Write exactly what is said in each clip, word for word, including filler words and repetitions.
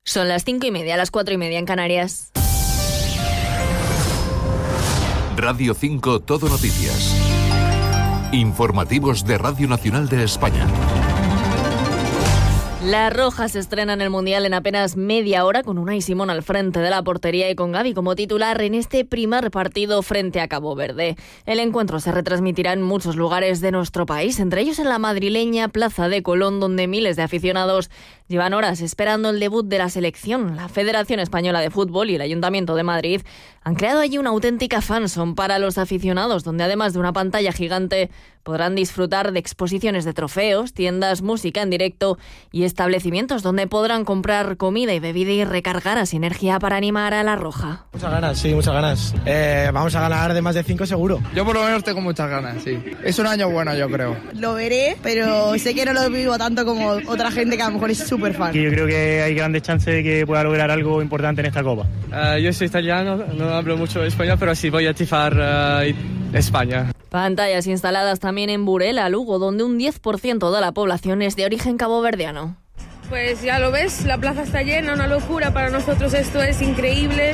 Son las cinco y media, las cuatro y media en Canarias. Radio cinco Todo Noticias. Informativos de Radio Nacional de España. La Roja se estrena en el Mundial en apenas media hora con Unai Simón al frente de la portería y con Gavi como titular en este primer partido frente a Cabo Verde. El encuentro se retransmitirá en muchos lugares de nuestro país, entre ellos en la madrileña Plaza de Colón, donde miles de aficionados llevan horas esperando el debut de la selección. La Federación Española de Fútbol y el Ayuntamiento de Madrid han creado allí una auténtica fanzone para los aficionados, donde además de una pantalla gigante podrán disfrutar de exposiciones de trofeos, tiendas, música en directo y establecimientos donde podrán comprar comida y bebida y recargar así energía para animar a la Roja. Muchas ganas, sí, muchas ganas. Eh, vamos a ganar de más de cinco seguro. Yo por lo menos tengo muchas ganas, sí. Es un año bueno, yo creo. Lo veré, pero sé que no lo vivo tanto como otra gente que a lo mejor es súper fan. Yo creo que hay grandes chances de que pueda lograr algo importante en esta Copa. Uh, yo soy italiano, no hablo mucho español, pero sí voy a tifar uh, España. Pantallas instaladas también en Burela, Lugo, donde un diez por ciento de la población es de origen caboverdiano. Pues ya lo ves, la plaza está llena, una locura, para nosotros esto es increíble,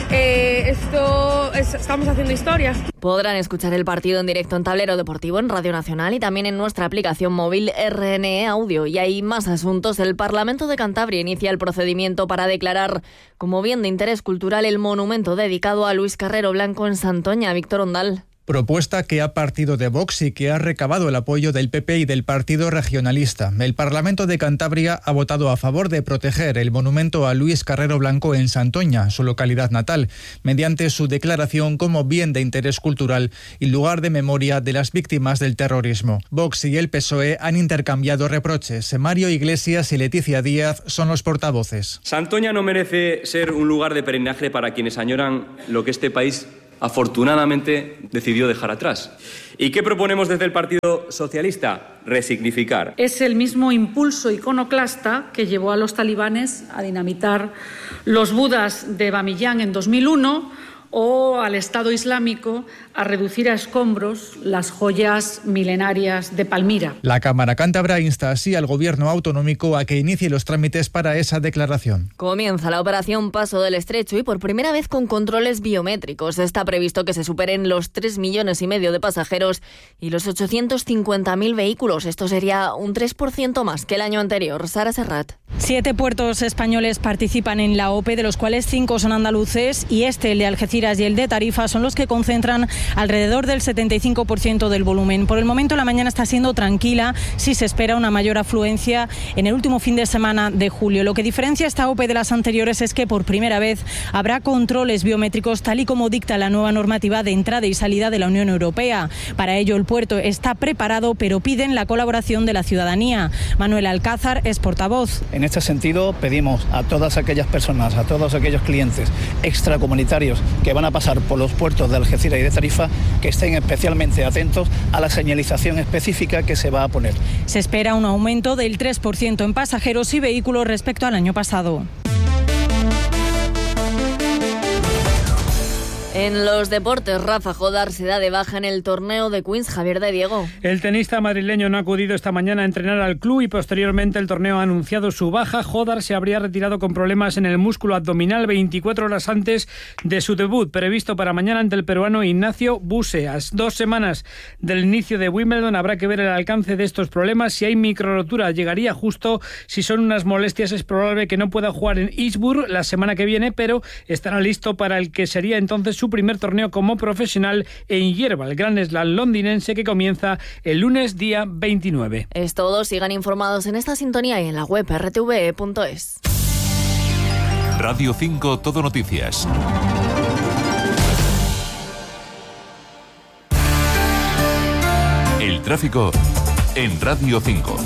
eh, esto es, estamos haciendo historia. Podrán escuchar el partido en directo en Tablero Deportivo, en Radio Nacional y también en nuestra aplicación móvil R N E Audio. Y hay más asuntos. El Parlamento de Cantabria inicia el procedimiento para declarar como bien de interés cultural el monumento dedicado a Luis Carrero Blanco en Santoña. Víctor Ondal. Propuesta que ha partido de Vox y que ha recabado el apoyo del P P y del Partido Regionalista. El Parlamento de Cantabria ha votado a favor de proteger el monumento a Luis Carrero Blanco en Santoña, su localidad natal, mediante su declaración como bien de interés cultural y lugar de memoria de las víctimas del terrorismo. Vox y el P S O E han intercambiado reproches. Mario Iglesias y Leticia Díaz son los portavoces. Santoña no merece ser un lugar de peregrinaje para quienes añoran lo que este país afortunadamente decidió dejar atrás. ¿Y qué proponemos desde el Partido Socialista? Resignificar. Es el mismo impulso iconoclasta que llevó a los talibanes a dinamitar los budas de Bamiyan en dos mil uno o al Estado Islámico a reducir a escombros las joyas milenarias de Palmira. La Cámara Cántabra insta así al Gobierno autonómico a que inicie los trámites para esa declaración. Comienza la operación Paso del Estrecho y por primera vez con controles biométricos. Está previsto que se superen los tres millones y medio de pasajeros y los ochocientos cincuenta mil vehículos. Esto sería un tres por ciento más que el año anterior. Sara Serrat. Siete puertos españoles participan en la O P E, de los cuales cinco son andaluces y este, el de Algeciras y el de Tarifa, son los que concentran alrededor del setenta y cinco por ciento del volumen. Por el momento la mañana está siendo tranquila, sí se espera una mayor afluencia en el último fin de semana de julio. Lo que diferencia esta O P E de las anteriores es que por primera vez habrá controles biométricos tal y como dicta la nueva normativa de entrada y salida de la Unión Europea. Para ello el puerto está preparado, pero piden la colaboración de la ciudadanía. Manuel Alcázar es portavoz. En este sentido pedimos a todas aquellas personas, a todos aquellos clientes extracomunitarios que van a pasar por los puertos de Algeciras y de Tarifa que estén especialmente atentos a la señalización específica que se va a poner. Se espera un aumento del tres por ciento en pasajeros y vehículos respecto al año pasado. En los deportes, Rafa Jodar se da de baja en el torneo de Queens. Javier de Diego. El tenista madrileño no ha acudido esta mañana a entrenar al club y posteriormente el torneo ha anunciado su baja. Jodar se habría retirado con problemas en el músculo abdominal veinticuatro horas antes de su debut, previsto para mañana ante el peruano Ignacio Buse. A dos semanas del inicio de Wimbledon habrá que ver el alcance de estos problemas. Si hay microrotura llegaría justo. Si son unas molestias es probable que no pueda jugar en Eastbourne la semana que viene, pero estará listo para el que sería entonces su Su primer torneo como profesional en hierba, el Grand Slam londinense que comienza el lunes día veintinueve. Es todo, sigan informados en esta sintonía y en la web erre te ve punto es. Radio cinco Todo Noticias. El tráfico en Radio cinco.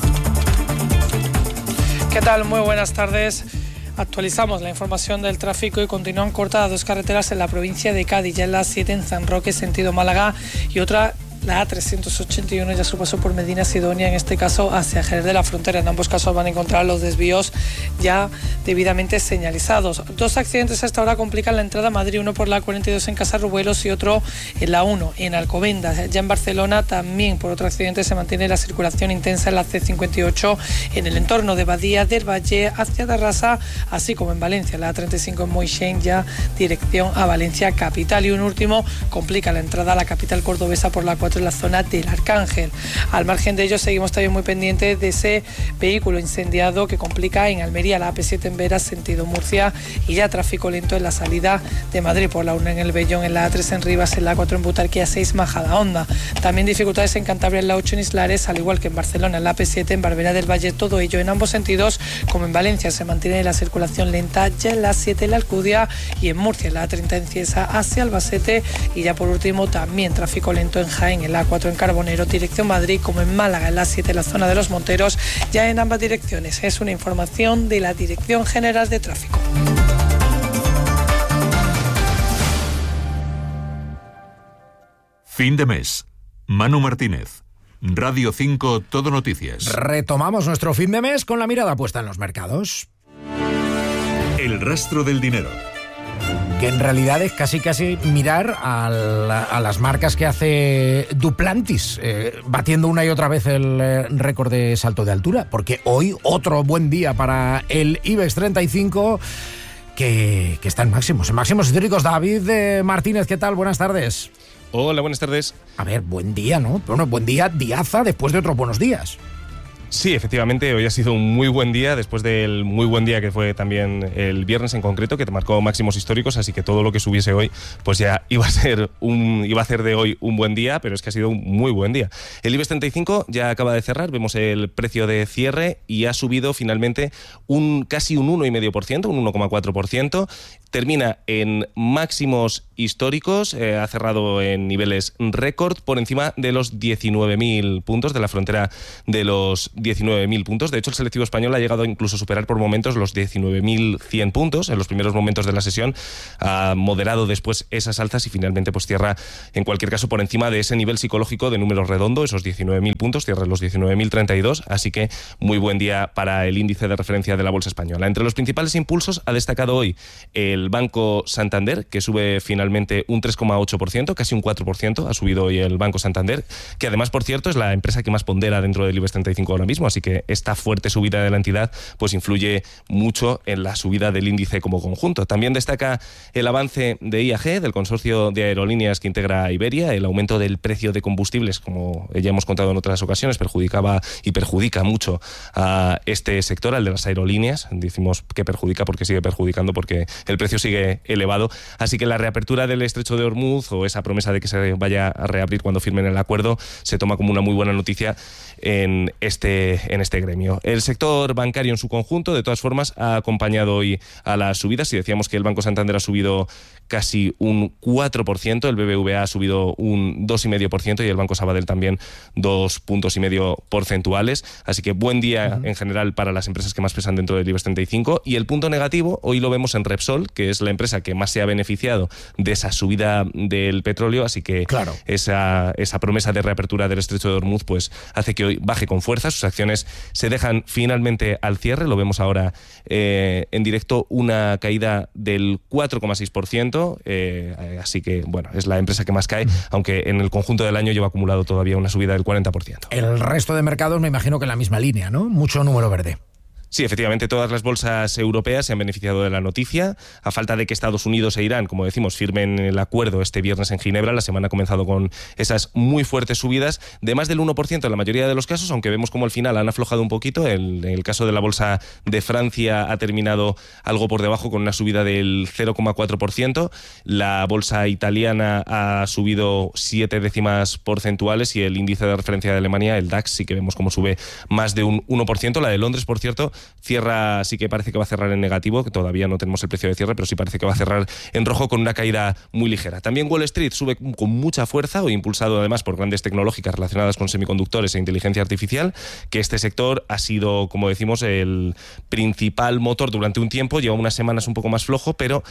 ¿Qué tal? Muy buenas tardes. Actualizamos la información del tráfico y continúan cortadas dos carreteras en la provincia de Cádiz, ya en la siete en San Roque, sentido Málaga, y otra La A trescientos ochenta y uno ya su paso por Medina Sidonia, en este caso hacia Jerez de la Frontera. En ambos casos van a encontrar los desvíos ya debidamente señalizados. Dos accidentes a esta hora complican la entrada a Madrid, uno por la cuarenta y dos en Casarrubelos y otro en la uno en Alcobendas. Ya en Barcelona también por otro accidente se mantiene la circulación intensa en la C cincuenta y ocho en el entorno de Badía del Valle hacia Tarrasa, así como en Valencia, la A treinta y cinco en Moixent, ya dirección a Valencia capital. Y un último complica la entrada a la capital cordobesa por la cuatro en la zona del Arcángel. Al margen de ello, seguimos también muy pendientes de ese vehículo incendiado que complica en Almería, la A P siete en Vera, sentido Murcia, y ya tráfico lento en la salida de Madrid por la uno en El Bellón, en la A tres en Rivas, en la A cuatro en Butarque, A seis Majadahonda. También dificultades en Cantabria, en la ocho en Islares, al igual que en Barcelona, en la A P siete en Barberá del Valle. Todo ello en ambos sentidos, como en Valencia se mantiene la circulación lenta ya en la siete en la Alcudia, y en Murcia, en la A treinta en Cieza hacia Albacete, y ya por último también tráfico lento en Jaén, en la A cuatro en Carbonero, dirección Madrid, como en Málaga, en la siete en la zona de Los Monteros, ya en ambas direcciones. Es una información de la Dirección General de Tráfico. Fin de mes. Manu Martínez. Radio cinco Todo Noticias. Retomamos nuestro fin de mes con la mirada puesta en los mercados. El rastro del dinero. Que en realidad es casi casi mirar a, la, a las marcas que hace Duplantis, eh, batiendo una y otra vez el eh, récord de salto de altura, porque hoy otro buen día para el IBEX treinta y cinco que, que está en máximos, en máximos históricos. David eh, Martínez, ¿qué tal? Buenas tardes. Hola, buenas tardes. A ver, buen día, ¿no? Bueno, buen día, diaza después de otros buenos días. Sí, efectivamente, hoy ha sido un muy buen día, después del muy buen día que fue también el viernes en concreto, que te marcó máximos históricos, así que todo lo que subiese hoy, pues ya iba a ser un, iba a hacer de hoy un buen día, pero es que ha sido un muy buen día. El IBEX treinta y cinco ya acaba de cerrar, vemos el precio de cierre y ha subido finalmente un casi un uno coma cinco por ciento, un uno coma cuatro por ciento. Termina en máximos históricos, eh, ha cerrado en niveles récord por encima de los diecinueve mil puntos, de la frontera de los diecinueve mil puntos. De hecho, el selectivo español ha llegado incluso a superar por momentos los diecinueve mil cien puntos en los primeros momentos de la sesión. Ha moderado después esas alzas y finalmente pues cierra, en cualquier caso, por encima de ese nivel psicológico de número redondo, esos diecinueve mil puntos, cierra los diecinueve mil treinta y dos, así que muy buen día para el índice de referencia de la bolsa española. Entre los principales impulsos ha destacado hoy el Banco Santander, que sube finalmente un tres coma ocho por ciento, casi un cuatro por ciento, ha subido hoy el Banco Santander, que además, por cierto, es la empresa que más pondera dentro del IBEX treinta y cinco ahora mismo, así que esta fuerte subida de la entidad pues influye mucho en la subida del índice como conjunto. También destaca el avance de I A G, del consorcio de aerolíneas que integra a Iberia. El aumento del precio de combustibles, como ya hemos contado en otras ocasiones, perjudicaba y perjudica mucho a este sector, al de las aerolíneas. Decimos que perjudica porque sigue perjudicando, porque el precio sigue elevado, así que la reapertura del estrecho de Hormuz, o esa promesa de que se vaya a reabrir cuando firmen el acuerdo, se toma como una muy buena noticia en este, en este gremio. El sector bancario en su conjunto, de todas formas, ha acompañado hoy a las subidas. Si decíamos que el Banco Santander ha subido casi un cuatro por ciento, el B B V A ha subido un dos coma cinco por ciento y el Banco Sabadell también dos puntos y medio porcentuales, así que buen día uh-huh. en general para las empresas que más pesan dentro del IBEX treinta y cinco. Y el punto negativo hoy lo vemos en Repsol, que es la empresa que más se ha beneficiado de esa subida del petróleo, así que claro. esa, esa promesa de reapertura del estrecho de Hormuz pues hace que hoy baje con fuerza. Sus acciones se dejan finalmente al cierre, lo vemos ahora eh, en directo, una caída del cuatro coma seis por ciento. Eh, así que, bueno, es la empresa que más cae, aunque en el conjunto del año lleva acumulado todavía una subida del cuarenta por ciento. El resto de mercados me imagino que en la misma línea, ¿no? Mucho número verde. Sí, efectivamente, todas las bolsas europeas se han beneficiado de la noticia. A falta de que Estados Unidos e Irán, como decimos, firmen el acuerdo este viernes en Ginebra, la semana ha comenzado con esas muy fuertes subidas de más del uno por ciento en la mayoría de los casos, aunque vemos como al final han aflojado un poquito. En el caso de la bolsa de Francia ha terminado algo por debajo con una subida del cero coma cuatro por ciento. La bolsa italiana ha subido siete décimas porcentuales y el índice de referencia de Alemania, el DAX, sí que vemos como sube más de un uno por ciento. La de Londres, por cierto, cierra, sí que parece que va a cerrar en negativo, que todavía no tenemos el precio de cierre, pero sí parece que va a cerrar en rojo con una caída muy ligera. También Wall Street sube con mucha fuerza, hoy impulsado además por grandes tecnológicas relacionadas con semiconductores e inteligencia artificial, que este sector ha sido, como decimos, el principal motor durante un tiempo, lleva unas semanas un poco más flojo, pero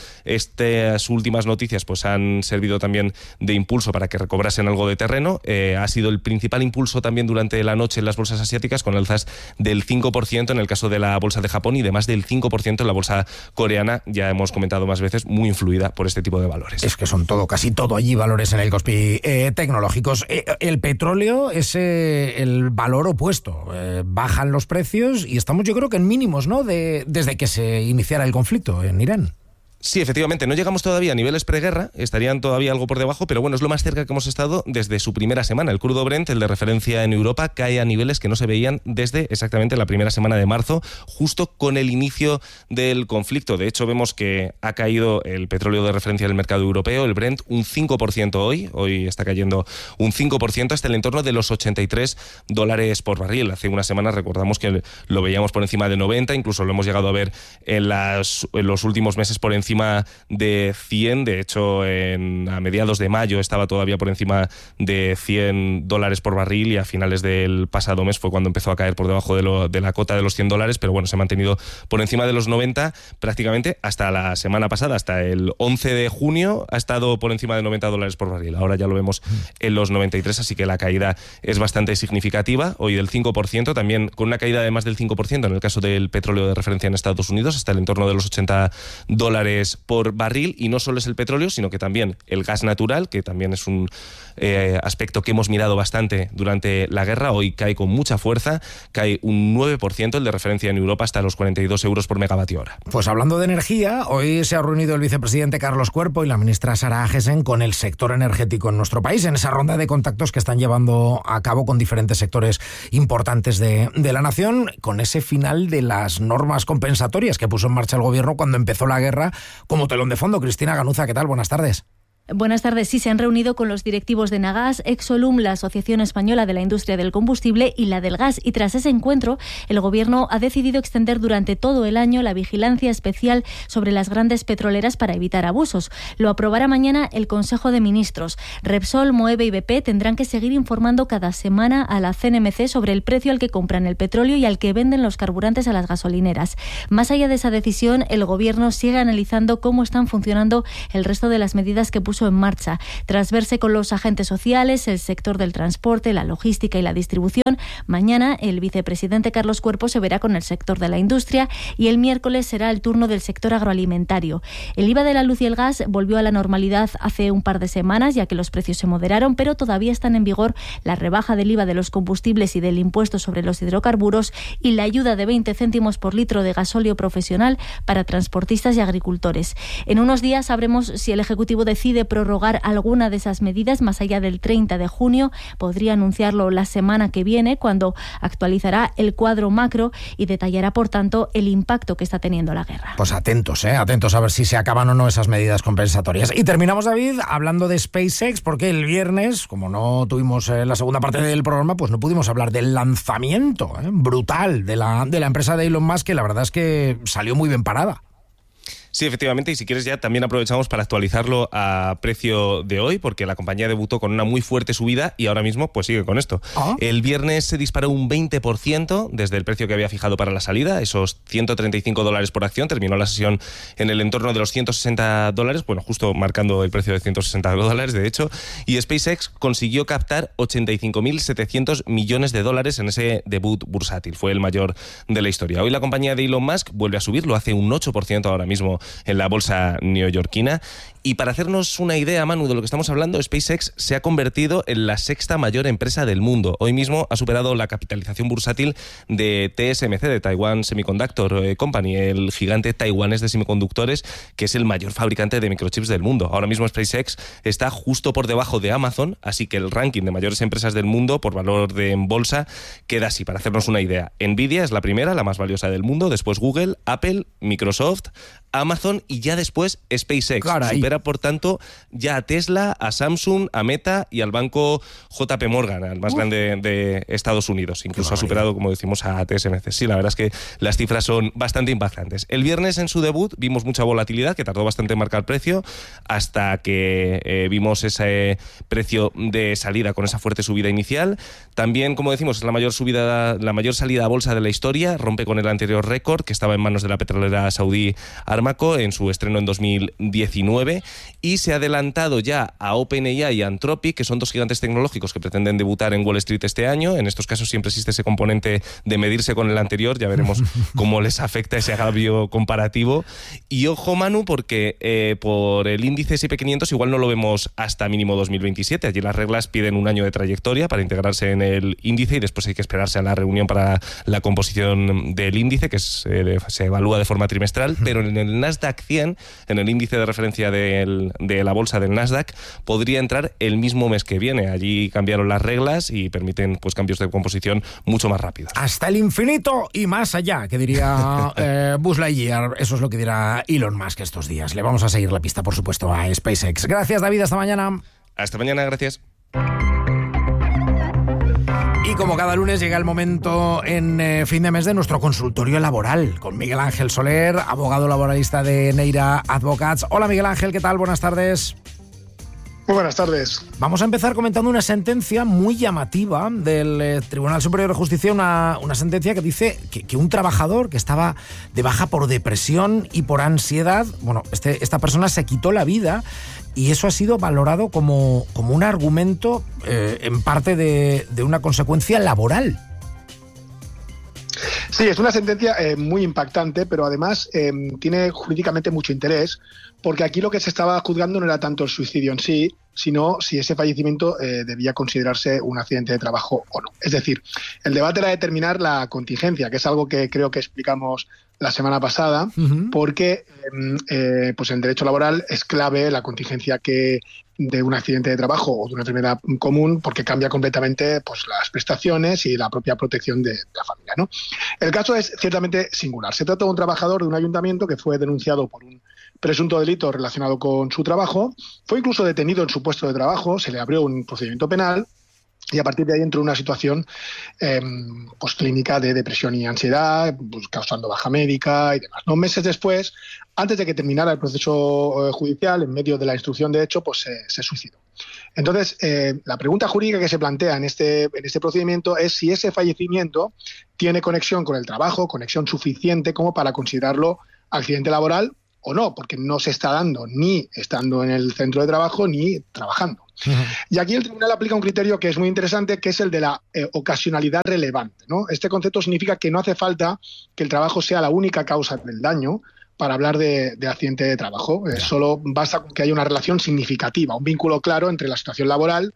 estas últimas noticias pues han servido también de impulso para que recobrasen algo de terreno. Eh, ha sido el principal impulso también durante la noche en las bolsas asiáticas, con alzas del cinco por ciento en el caso de la bolsa de Japón y de más del cinco por ciento en la bolsa coreana, ya hemos comentado más veces, muy influida por este tipo de valores. Es que son todo, casi todo allí valores en el Kospi eh, tecnológicos. Eh, el petróleo es eh, el valor opuesto. Eh, bajan los precios y estamos, yo creo que en mínimos, ¿no? De, desde que se iniciara el conflicto en Irán. Sí, efectivamente, no llegamos todavía a niveles preguerra, estarían todavía algo por debajo, pero bueno, es lo más cerca que hemos estado desde su primera semana. El crudo Brent, el de referencia en Europa, cae a niveles que no se veían desde exactamente la primera semana de marzo, justo con el inicio del conflicto. De hecho, vemos que ha caído el petróleo de referencia del mercado europeo, el Brent, un cinco por ciento hoy, hoy está cayendo un cinco por ciento hasta el entorno de los ochenta y tres dólares por barril. Hace unas semanas recordamos que lo veíamos por encima de noventa, incluso lo hemos llegado a ver en, las, en los últimos meses por encima encima de cien, de hecho en, a mediados de mayo estaba todavía por encima de cien dólares por barril y a finales del pasado mes fue cuando empezó a caer por debajo de, lo, de la cota de los cien dólares, pero bueno, se ha mantenido por encima de los noventa prácticamente hasta la semana pasada, hasta el once de junio ha estado por encima de noventa dólares por barril, ahora ya lo vemos en los noventa y tres, así que la caída es bastante significativa, hoy del cinco por ciento, también con una caída de más del cinco por ciento en el caso del petróleo de referencia en Estados Unidos, hasta el entorno de los ochenta dólares por barril, y no solo es el petróleo, sino que también el gas natural, que también es un eh, aspecto que hemos mirado bastante durante la guerra, hoy cae con mucha fuerza, cae un nueve por ciento el de referencia en Europa hasta los cuarenta y dos euros por megavatio hora. Pues hablando de energía, hoy se ha reunido el vicepresidente Carlos Cuerpo y la ministra Sara Agesen con el sector energético en nuestro país, en esa ronda de contactos que están llevando a cabo con diferentes sectores importantes de, de la nación, con ese final de las normas compensatorias que puso en marcha el gobierno cuando empezó la guerra, como telón de fondo. Cristina Ganuza, ¿qué tal? Buenas tardes. Buenas tardes. Sí, se han reunido con los directivos de Nagas, Exolum, la Asociación Española de la Industria del Combustible y la del Gas. Y tras ese encuentro, el Gobierno ha decidido extender durante todo el año la vigilancia especial sobre las grandes petroleras para evitar abusos. Lo aprobará mañana el Consejo de Ministros. Repsol, Moeve y B P tendrán que seguir informando cada semana a la C N M C sobre el precio al que compran el petróleo y al que venden los carburantes a las gasolineras. Más allá de esa decisión, el Gobierno sigue analizando cómo están funcionando el resto de las medidas que puso en marcha. Tras verse con los agentes sociales, el sector del transporte, la logística y la distribución, mañana el vicepresidente Carlos Cuerpo se verá con el sector de la industria y el miércoles será el turno del sector agroalimentario. El I V A de la luz y el gas volvió a la normalidad hace un par de semanas, ya que los precios se moderaron, pero todavía están en vigor la rebaja del I V A de los combustibles y del impuesto sobre los hidrocarburos y la ayuda de veinte céntimos por litro de gasóleo profesional para transportistas y agricultores. En unos días sabremos si el Ejecutivo decide prorrogar alguna de esas medidas más allá del treinta de junio. Podría anunciarlo la semana que viene, cuando actualizará el cuadro macro y detallará, por tanto, el impacto que está teniendo la guerra. Pues atentos, ¿eh? Atentos a ver si se acaban o no esas medidas compensatorias. Y terminamos, David, hablando de SpaceX, porque el viernes, como no tuvimos eh, la segunda parte del programa, pues no pudimos hablar del lanzamiento ¿eh? brutal de la, de la empresa de Elon Musk, que la verdad es que salió muy bien parada. Sí, efectivamente, y si quieres ya también aprovechamos para actualizarlo a precio de hoy, porque la compañía debutó con una muy fuerte subida y ahora mismo pues sigue con esto. ¿Ah? El viernes se disparó un veinte por ciento desde el precio que había fijado para la salida, esos ciento treinta y cinco dólares por acción, terminó la sesión en el entorno de los ciento sesenta dólares, bueno, justo marcando el precio de ciento sesenta dólares, de hecho, y SpaceX consiguió captar ochenta y cinco mil setecientos millones de dólares en ese debut bursátil, fue el mayor de la historia. Hoy la compañía de Elon Musk vuelve a subir, lo hace un ocho por ciento ahora mismo en la bolsa neoyorquina. Y para hacernos una idea, Manu, de lo que estamos hablando, SpaceX se ha convertido en la sexta mayor empresa del mundo. Hoy mismo ha superado la capitalización bursátil de T S M C, de Taiwan Semiconductor Company, el gigante taiwanés de semiconductores, que es el mayor fabricante de microchips del mundo. Ahora mismo SpaceX está justo por debajo de Amazon, así que el ranking de mayores empresas del mundo por valor de en bolsa queda así, para hacernos una idea. Nvidia es la primera, la más valiosa del mundo, después Google, Apple, Microsoft, a Amazon y ya después SpaceX. Caray. Supera, por tanto, ya a Tesla, a Samsung, a Meta y al banco J P Morgan, al más Uf. grande de Estados Unidos. Incluso ha superado, como decimos, a T S M C. Sí, la verdad es que las cifras son bastante impactantes. El viernes, en su debut, vimos mucha volatilidad, que tardó bastante en marcar precio, hasta que eh, vimos ese precio de salida con esa fuerte subida inicial. También, como decimos, es la mayor subida, la mayor salida a bolsa de la historia, rompe con el anterior récord, que estaba en manos de la petrolera saudí Aramco en su estreno en dos mil diecinueve, y se ha adelantado ya a OpenAI y a Anthropic, que son dos gigantes tecnológicos que pretenden debutar en Wall Street este año. En estos casos siempre existe ese componente de medirse con el anterior, ya veremos cómo les afecta ese agravio comparativo. Y ojo, Manu, porque eh, por el índice ese y pe quinientos igual no lo vemos hasta mínimo dos mil veintisiete. Allí las reglas piden un año de trayectoria para integrarse en el índice y después hay que esperarse a la reunión para la composición del índice, que es, eh, se evalúa de forma trimestral, pero en el Nasdaq cien, en el índice de referencia del, de la bolsa del Nasdaq, podría entrar el mismo mes que viene. Allí cambiaron las reglas y permiten pues cambios de composición mucho más rápidos. Hasta el infinito y más allá, que diría eh, Buzz Lightyear. Eso es lo que dirá Elon Musk estos días. Le vamos a seguir la pista, por supuesto, a SpaceX. Gracias, David. Hasta mañana. Hasta mañana, gracias. Y como cada lunes llega el momento en eh, fin de mes de nuestro consultorio laboral con Miguel Ángel Soler, abogado laboralista de Neira Advocats. Hola Miguel Ángel, ¿qué tal? Buenas tardes. Muy buenas tardes. Vamos a empezar comentando una sentencia muy llamativa del eh, Tribunal Superior de Justicia, una, una sentencia que dice que, que un trabajador que estaba de baja por depresión y por ansiedad, bueno, este, esta persona se quitó la vida y eso ha sido valorado como, como un argumento eh, en parte de, de una consecuencia laboral. Sí, es una sentencia eh, muy impactante, pero además eh, tiene jurídicamente mucho interés, porque aquí lo que se estaba juzgando no era tanto el suicidio en sí, sino si ese fallecimiento eh, debía considerarse un accidente de trabajo o no. Es decir, el debate era determinar la contingencia, que es algo que creo que explicamos la semana pasada, uh-huh. porque eh, pues en derecho laboral es clave la contingencia que de un accidente de trabajo o de una enfermedad común, porque cambia completamente pues, las prestaciones y la propia protección de, de la familia, ¿no? El caso es ciertamente singular. Se trata de un trabajador de un ayuntamiento que fue denunciado por un presunto delito relacionado con su trabajo, fue incluso detenido en su puesto de trabajo, se le abrió un procedimiento penal y a partir de ahí entró en una situación eh, pues, clínica de depresión y ansiedad, pues, causando baja médica y demás, ¿no? Meses después, antes de que terminara el proceso eh, judicial, en medio de la instrucción de hecho, pues eh, se suicidó. Entonces, eh, la pregunta jurídica que se plantea en este, en este procedimiento es si ese fallecimiento tiene conexión con el trabajo, conexión suficiente como para considerarlo accidente laboral o no, porque no se está dando ni estando en el centro de trabajo ni trabajando. Uh-huh. Y aquí el tribunal aplica un criterio que es muy interesante, que es el de la eh, ocasionalidad relevante, ¿no? Este concepto significa que no hace falta que el trabajo sea la única causa del daño para hablar de, de accidente de trabajo. Eh, solo basta que haya una relación significativa, un vínculo claro entre la situación laboral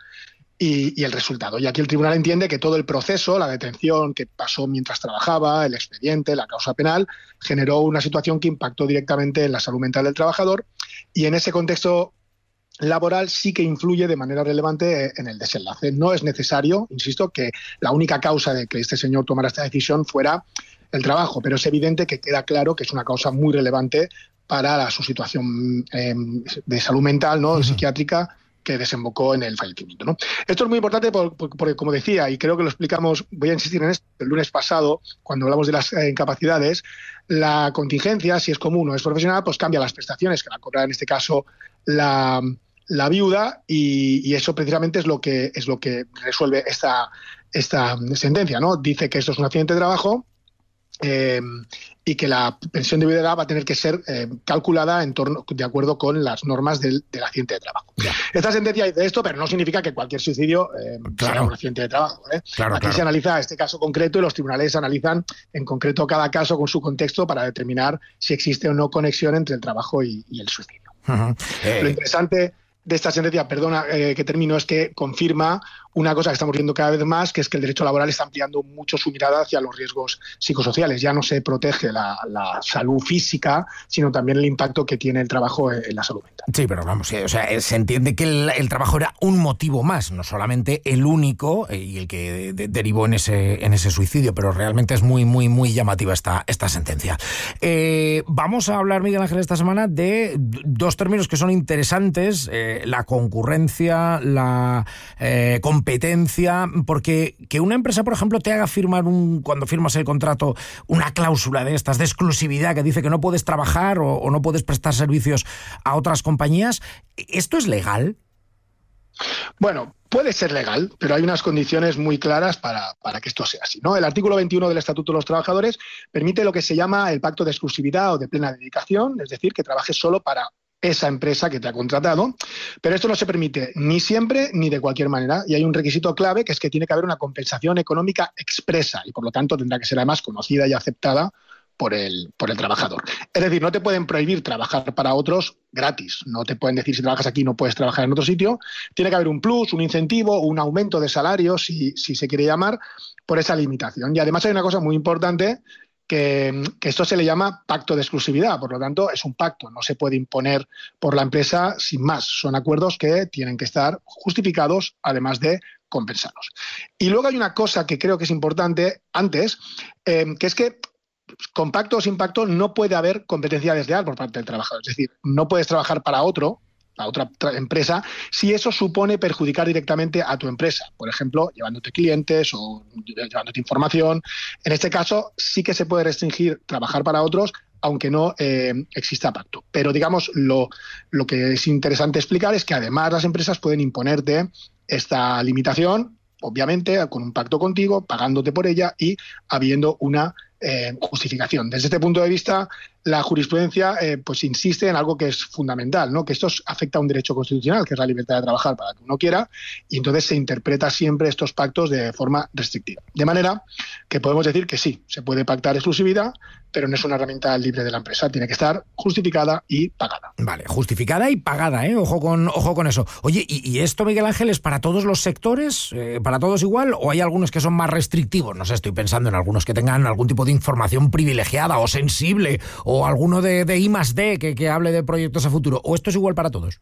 y, y el resultado. Y aquí el tribunal entiende que todo el proceso, la detención que pasó mientras trabajaba, el expediente, la causa penal, generó una situación que impactó directamente en la salud mental del trabajador y en ese contexto laboral sí que influye de manera relevante en el desenlace. No es necesario, insisto, que la única causa de que este señor tomara esta decisión fuera el trabajo, pero es evidente que queda claro que es una causa muy relevante para la, su situación eh, de salud mental, ¿no? Uh-huh. psiquiátrica, que desembocó en el fallecimiento, ¿no? Esto es muy importante porque, porque, como decía, y creo que lo explicamos, voy a insistir en esto, el lunes pasado, cuando hablamos de las eh, incapacidades, la contingencia, si es común o es profesional, pues cambia las prestaciones, que la cobra en este caso la, la viuda, y, y eso precisamente es lo que, es lo que resuelve esta, esta sentencia, ¿no? Dice que esto es un accidente de trabajo, Eh, y que la pensión de viudedad va a tener que ser eh, calculada en torno, de acuerdo con las normas del, del accidente de trabajo. Ya. Esta sentencia dice esto, pero no significa que cualquier suicidio eh, claro. sea un accidente de trabajo. ¿eh? Claro, Aquí claro. se analiza este caso concreto y los tribunales analizan en concreto cada caso con su contexto para determinar si existe o no conexión entre el trabajo y, y el suicidio. Uh-huh. eh. Lo interesante de esta sentencia, perdona eh, que termino, es que confirma una cosa que estamos viendo cada vez más, que es que el derecho laboral está ampliando mucho su mirada hacia los riesgos psicosociales. Ya no se protege la, la salud física, sino también el impacto que tiene el trabajo en la salud mental. Sí, pero vamos, o sea, se entiende que el, el trabajo era un motivo más, no solamente el único eh, y el que de, de, derivó en ese, en ese suicidio, pero realmente es muy, muy, muy llamativa esta, esta sentencia. Eh, vamos a hablar, Miguel Ángel, esta semana de dos términos que son interesantes, eh, la concurrencia, la eh, competencia, porque que una empresa, por ejemplo, te haga firmar un, cuando firmas el contrato, una cláusula de estas, de exclusividad, que dice que no puedes trabajar o, o no puedes prestar servicios a otras compañías, ¿esto es legal? Bueno, puede ser legal, pero hay unas condiciones muy claras para, para que esto sea así, ¿no? El artículo veintiuno del Estatuto de los Trabajadores permite lo que se llama el pacto de exclusividad o de plena dedicación, es decir, que trabajes solo para esa empresa que te ha contratado, pero esto no se permite ni siempre ni de cualquier manera, y hay un requisito clave, que es que tiene que haber una compensación económica expresa y por lo tanto tendrá que ser además conocida y aceptada por el, por el trabajador. Es decir, no te pueden prohibir trabajar para otros gratis, no te pueden decir si trabajas aquí no puedes trabajar en otro sitio, tiene que haber un plus, un incentivo, un aumento de salario, si, si se quiere llamar, por esa limitación. Y además hay una cosa muy importante, Que, que esto se le llama pacto de exclusividad, por lo tanto es un pacto, no se puede imponer por la empresa sin más, son acuerdos que tienen que estar justificados además de compensados. Y luego hay una cosa que creo que es importante antes, eh, que es que con pacto o sin pacto no puede haber competencia desleal por parte del trabajador, es decir, no puedes trabajar para otro, a otra empresa, si eso supone perjudicar directamente a tu empresa, por ejemplo, llevándote clientes o llevándote información. En este caso sí que se puede restringir trabajar para otros, aunque no eh, exista pacto. Pero digamos, lo, lo que es interesante explicar es que además las empresas pueden imponerte esta limitación, obviamente con un pacto contigo, pagándote por ella y habiendo una eh, justificación. Desde este punto de vista, la jurisprudencia eh, pues insiste en algo que es fundamental, ¿no? Que esto afecta a un derecho constitucional, que es la libertad de trabajar para que uno quiera, y entonces se interpreta siempre estos pactos de forma restrictiva. De manera que podemos decir que sí, se puede pactar exclusividad, pero no es una herramienta libre de la empresa, tiene que estar justificada y pagada. Vale, justificada y pagada, ¿eh? Ojo con, ojo con eso. Oye, ¿y, y esto, Miguel Ángel, es para todos los sectores? Eh, ¿Para todos igual? ¿O hay algunos que son más restrictivos? No sé, estoy pensando en algunos que tengan algún tipo de información privilegiada o sensible, o alguno de, de I más D que, que hable de proyectos a futuro. ¿O esto es igual para todos?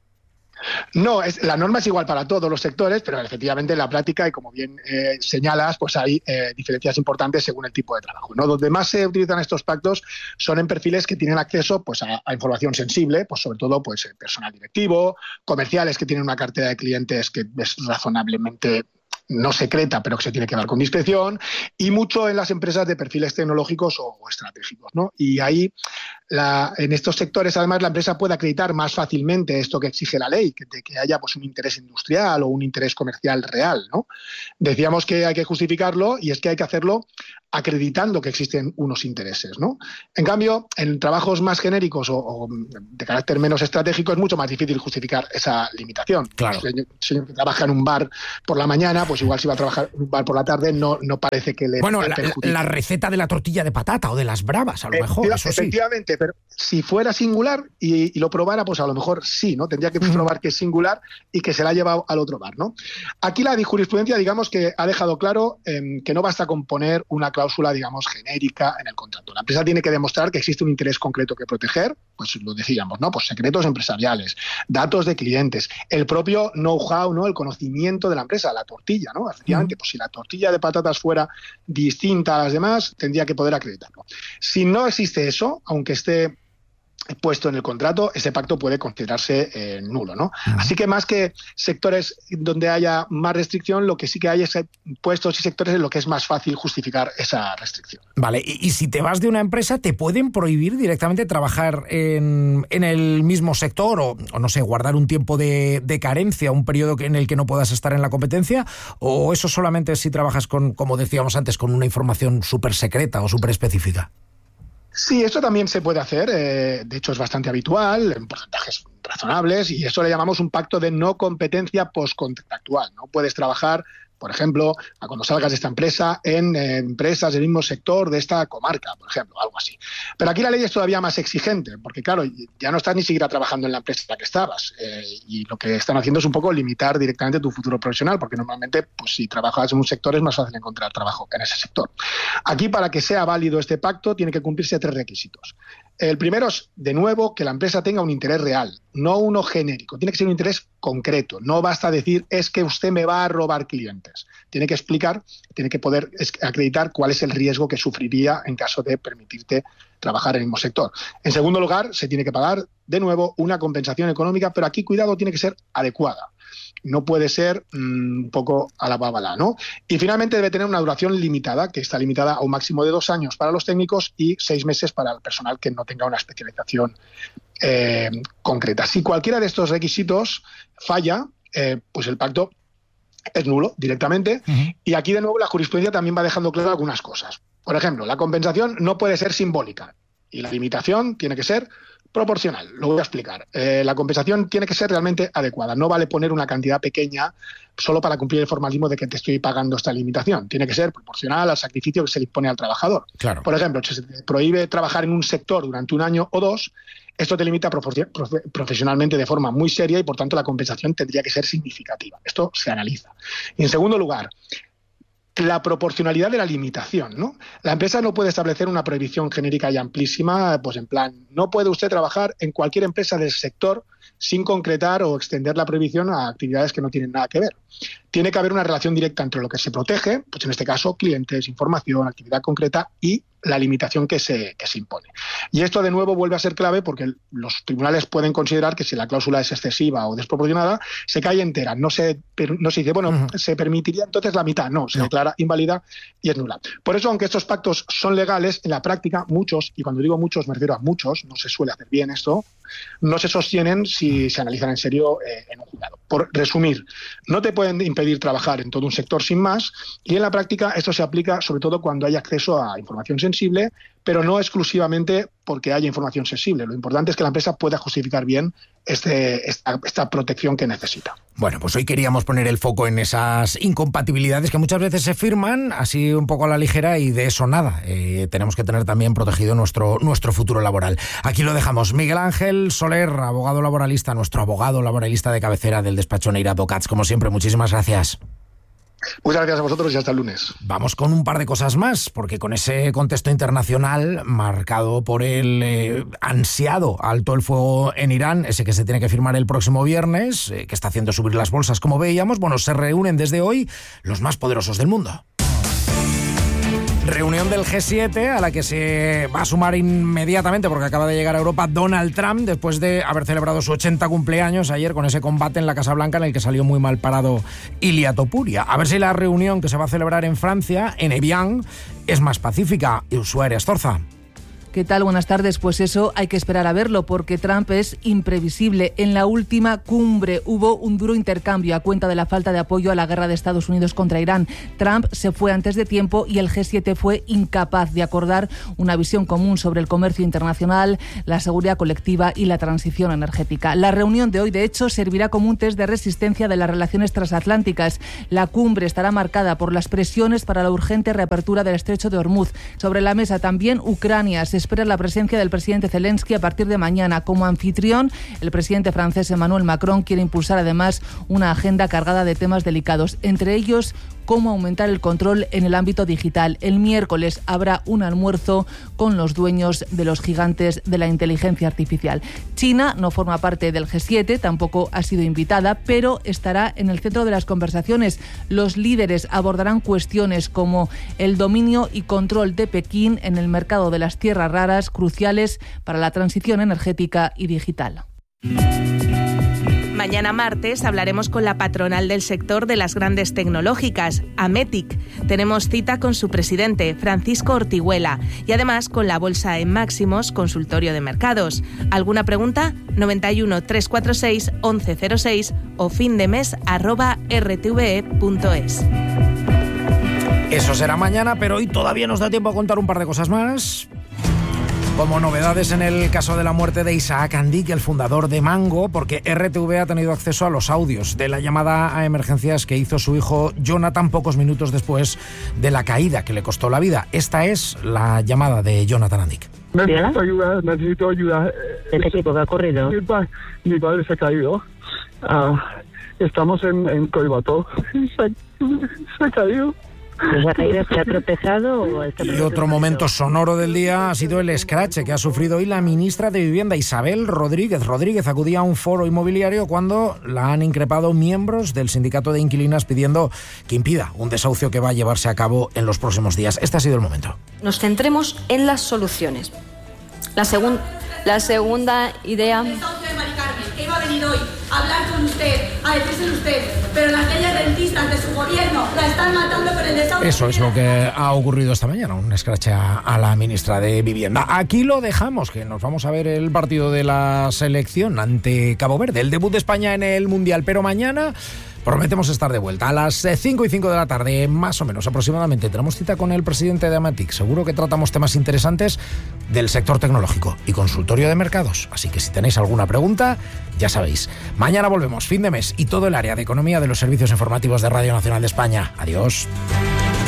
No, es, la norma es igual para todos los sectores, pero efectivamente en la práctica, y como bien eh, señalas, pues hay eh, diferencias importantes según el tipo de trabajo, ¿no? Donde más se utilizan estos pactos son en perfiles que tienen acceso pues, a, a información sensible, pues sobre todo pues, personal directivo, comerciales que tienen una cartera de clientes que es razonablemente no secreta, pero que se tiene que dar con discreción, y mucho en las empresas de perfiles tecnológicos o, o estratégicos, ¿no? Y ahí, la, en estos sectores, además, la empresa puede acreditar más fácilmente esto que exige la ley, que, de que haya pues, un interés industrial o un interés comercial real, ¿no? Decíamos que hay que justificarlo, y es que hay que hacerlo acreditando que existen unos intereses, ¿no? En cambio, en trabajos más genéricos o, o de carácter menos estratégico es mucho más difícil justificar esa limitación. Claro. El señor, señor que trabaja en un bar por la mañana, pues igual si va a trabajar en un bar por la tarde no, no parece que le Bueno, la, la receta de la tortilla de patata o de las bravas, a lo mejor, eso sí. Efectivamente, pero si fuera singular y, y lo probara, pues a lo mejor sí, ¿no? Tendría que probar que es singular y que se la ha llevado al otro bar, ¿no? Aquí la jurisprudencia, digamos que ha dejado claro eh, que no basta con poner una cláusula, digamos, genérica en el contrato. La empresa tiene que demostrar que existe un interés concreto que proteger, pues lo decíamos, ¿no? Pues secretos empresariales, datos de clientes, el propio know-how, ¿no? El conocimiento de la empresa, la tortilla, ¿no? Efectivamente, pues si la tortilla de patatas fuera distinta a las demás, tendría que poder acreditarlo. Si no existe eso, aunque esté puesto en el contrato, ese pacto puede considerarse eh, nulo, ¿no? Uh-huh. Así que más que sectores donde haya más restricción, lo que sí que hay es puestos y sectores en los que es más fácil justificar esa restricción. Vale, y, y si te vas de una empresa, ¿te pueden prohibir directamente trabajar en, en el mismo sector o, o, no sé, guardar un tiempo de, de carencia, un periodo en el que no puedas estar en la competencia? ¿O eso solamente si trabajas con, como decíamos antes, con una información súper secreta o súper específica? Sí, eso también se puede hacer, eh, de hecho es bastante habitual, en porcentajes razonables, y eso le llamamos un pacto de no competencia postcontractual. No puedes trabajar por ejemplo, a cuando salgas de esta empresa en eh, empresas del mismo sector de esta comarca, por ejemplo, algo así. Pero aquí la ley es todavía más exigente, porque claro, ya no estás ni siquiera trabajando en la empresa en la que estabas, eh, y lo que están haciendo es un poco limitar directamente tu futuro profesional, porque normalmente, pues si trabajas en un sector es más fácil encontrar trabajo en ese sector. Aquí, para que sea válido este pacto, tiene que cumplirse tres requisitos. El primero es, de nuevo, que la empresa tenga un interés real, no uno genérico. Tiene que ser un interés concreto. No basta decir, es que usted me va a robar clientes. Tiene que explicar, tiene que poder acreditar cuál es el riesgo que sufriría en caso de permitirte trabajar en el mismo sector. En segundo lugar, se tiene que pagar, de nuevo, una compensación económica, pero aquí, cuidado, tiene que ser adecuada. No puede ser mmm, un poco a la bábala, ¿no? Y finalmente debe tener una duración limitada, que está limitada a un máximo de dos años para los técnicos y seis meses para el personal que no tenga una especialización eh, concreta. Si cualquiera de estos requisitos falla, eh, pues el pacto es nulo directamente. Uh-huh. Y aquí, de nuevo, la jurisprudencia también va dejando claro algunas cosas. Por ejemplo, la compensación no puede ser simbólica y la limitación tiene que ser proporcional. Lo voy a explicar. Eh, la compensación tiene que ser realmente adecuada. No vale poner una cantidad pequeña solo para cumplir el formalismo de que te estoy pagando esta limitación. Tiene que ser proporcional al sacrificio que se le impone al trabajador. Claro. Por ejemplo, si se te prohíbe trabajar en un sector durante un año o dos, esto te limita profe- profe- profesionalmente de forma muy seria y, por tanto, la compensación tendría que ser significativa. Esto se analiza. Y, en segundo lugar, la proporcionalidad de la limitación, ¿no? La empresa no puede establecer una prohibición genérica y amplísima, pues en plan, no puede usted trabajar en cualquier empresa del sector sin concretar o extender la prohibición a actividades que no tienen nada que ver. Tiene que haber una relación directa entre lo que se protege, pues en este caso clientes, información, actividad concreta y la limitación que se, que se impone. Y esto, de nuevo, vuelve a ser clave porque los tribunales pueden considerar que si la cláusula es excesiva o desproporcionada, se cae entera. No se, no se dice, bueno, uh-huh. se permitiría entonces la mitad. No, se no. declara inválida y es nula. Por eso, aunque estos pactos son legales, en la práctica muchos, y cuando digo muchos me refiero a muchos, no se suele hacer bien esto, no se sostienen si se analizan en serio eh, en un juzgado. Por resumir, no te pueden impedir trabajar en todo un sector sin más, y en la práctica esto se aplica sobre todo cuando hay acceso a información sensible, pero no exclusivamente porque haya información sensible. Lo importante es que la empresa pueda justificar bien este, esta, esta protección que necesita. Bueno, pues hoy queríamos poner el foco en esas incompatibilidades que muchas veces se firman así un poco a la ligera y de eso nada. Eh, tenemos que tener también protegido nuestro, nuestro futuro laboral. Aquí lo dejamos. Miguel Ángel Soler, abogado laboralista, nuestro abogado laboralista de cabecera del despacho Neira Advocats. Como siempre, muchísimas gracias. Muchas gracias a vosotros y hasta el lunes. Vamos con un par de cosas más, porque con ese contexto internacional marcado por el eh, ansiado alto el fuego en Irán, ese que se tiene que firmar el próximo viernes, eh, que está haciendo subir las bolsas, como veíamos, bueno, se reúnen desde hoy los más poderosos del mundo. Reunión del G siete a la que se va a sumar inmediatamente porque acaba de llegar a Europa Donald Trump después de haber celebrado su ochenta cumpleaños ayer con ese combate en la Casa Blanca en el que salió muy mal parado Ilia Topuria. A ver si la reunión que se va a celebrar en Francia, en Evian, es más pacífica. Ushuaia Estorza. ¿Qué tal? Buenas tardes. Pues eso hay que esperar a verlo porque Trump es imprevisible. En la última cumbre hubo un duro intercambio a cuenta de la falta de apoyo a la guerra de Estados Unidos contra Irán. Trump se fue antes de tiempo y el G siete fue incapaz de acordar una visión común sobre el comercio internacional, la seguridad colectiva y la transición energética. La reunión de hoy, de hecho, servirá como un test de resistencia de las relaciones transatlánticas. La cumbre estará marcada por las presiones para la urgente reapertura del estrecho de Hormuz. Sobre la mesa también Ucrania. Se espera la presencia del presidente Zelensky a partir de mañana. Como anfitrión, el presidente francés Emmanuel Macron quiere impulsar además una agenda cargada de temas delicados, entre ellos cómo aumentar el control en el ámbito digital. El miércoles habrá un almuerzo con los dueños de los gigantes de la inteligencia artificial. China no forma parte del G siete, tampoco ha sido invitada, pero estará en el centro de las conversaciones. Los líderes abordarán cuestiones como el dominio y control de Pekín en el mercado de las tierras raras, cruciales para la transición energética y digital. Mañana martes hablaremos con la patronal del sector de las grandes tecnológicas, Ametic. Tenemos cita con su presidente, Francisco Ortiguela, y además con la bolsa en máximos, consultorio de mercados. ¿Alguna pregunta? noventa y uno, trescientos cuarenta y seis, once cero seis o findemes arroba r t v e punto es. Eso será mañana, pero hoy todavía nos da tiempo a contar un par de cosas más. Como novedades en el caso de la muerte de Isaac Andic, el fundador de Mango, porque R T V ha tenido acceso a los audios de la llamada a emergencias que hizo su hijo Jonathan pocos minutos después de la caída que le costó la vida. Esta es la llamada de Jonathan Andic. Necesito ayuda, necesito ayuda. ¿Qué tipo que ha ocurrido? Mi, pa, mi padre se ha caído. Uh, estamos en, en Coibato. Se, se ha caído. ¿Se ha caído? ¿Se ha tropezado? O está y otro momento sonoro del día ha sido el escrache que ha sufrido hoy la ministra de Vivienda, Isabel Rodríguez. Rodríguez acudía a un foro inmobiliario cuando la han increpado miembros del sindicato de inquilinas pidiendo que impida un desahucio que va a llevarse a cabo en los próximos días. Este ha sido el momento. Nos centremos en las soluciones. La, segun, la segunda idea... El desahucio de Mari Carmen, que iba a venir hoy a hablar con usted, a decírselo usted, pero las leyes rentistas de su gobierno la están matando con el desahucio. Eso es lo que ha ocurrido esta mañana, un escrache a, a la ministra de Vivienda. Aquí lo dejamos, que nos vamos a ver el partido de la selección ante Cabo Verde, el debut de España en el Mundial, pero mañana... prometemos estar de vuelta a las cinco y cinco de la tarde, más o menos aproximadamente. Tenemos cita con el presidente de Amatic. Seguro que tratamos temas interesantes del sector tecnológico y consultorio de mercados. Así que si tenéis alguna pregunta, ya sabéis. Mañana volvemos, fin de mes, y todo el área de economía de los servicios informativos de Radio Nacional de España. Adiós.